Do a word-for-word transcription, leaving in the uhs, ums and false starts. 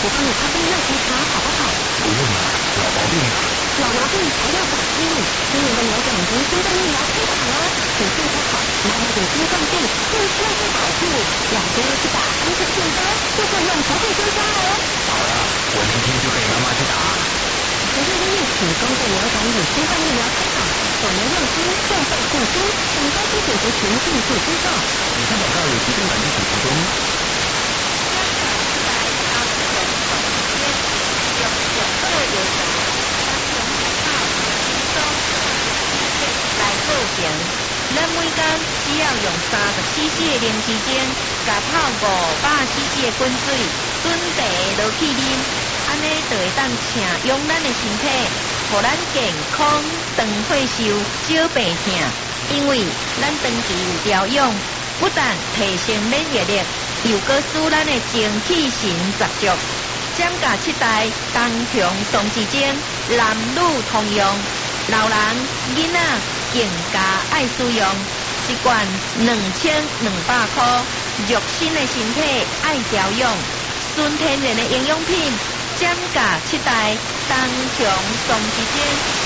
我帮你擦杯热敷茶好不好？ 不用了，老毛病了。 老毛病才要改进。今年的流感已经新冠疫苗开打了，请健康好，妈妈有新冠病更需要被保护，要多去打安全性的，就会用不会增加哦。 好了，我明天就陪妈妈去打。 随着因疫情公布流感与新冠疫苗开打，我们用心重备护心，等高风险族群进驻知道。 以上广告由疾病管理署提供。 咱每天只要用三十 C C 的零支针，加泡五百 C C 的滚水，准备落去啉，安尼就会当请用咱的身体，互咱健康、长岁寿、少病痛。因为咱长期有调养，不但提升免疫力，又搁使咱的精气神十足。giảm价七代，单强双支针，男女通用，老人、囡仔更加爱使用。一罐两千两百块，肉身的身体爱调养，纯天然的营养品，giảm价七代，单强双支针。